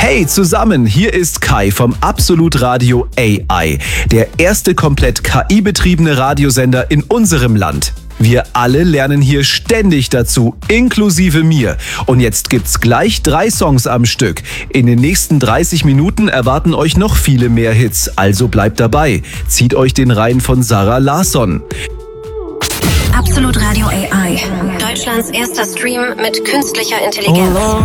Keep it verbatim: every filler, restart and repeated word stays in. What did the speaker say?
Hey zusammen, hier ist Kai vom Absolut Radio A I, der erste komplett K I-betriebene Radiosender in unserem Land. Wir alle lernen hier ständig dazu, inklusive mir. Und jetzt gibt's gleich drei Songs am Stück. In den nächsten dreißig Minuten erwarten euch noch viele mehr Hits, also bleibt dabei. Zieht euch den rein von Zara Larsson. Absolut Radio A I. Deutschlands erster Stream mit künstlicher Intelligenz.